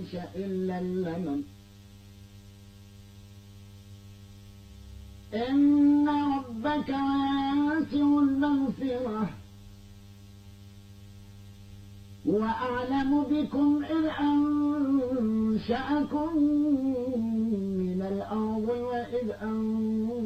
الفواحش إلا اللمم إن ربك واسع المغفرة هو أعلم بكم إذ أنشأكم من الأرض وإذ